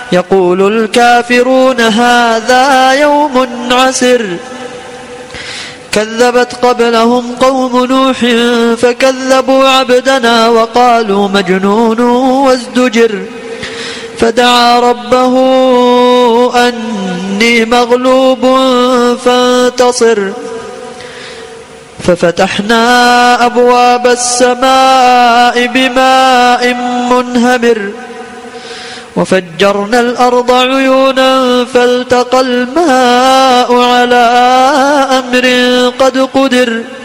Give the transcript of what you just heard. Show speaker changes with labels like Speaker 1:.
Speaker 1: يقول الكافرون هذا يوم عسر كذبت قبلهم قوم نوح فكذبوا عبدنا وقالوا مجنون وازدجر فدعا ربه أني مغلوب فانتصر ففتحنا أبواب السماء بماء منهمر وفجرنا الأرض عيونا فالتقى الماء على أمر قد قدر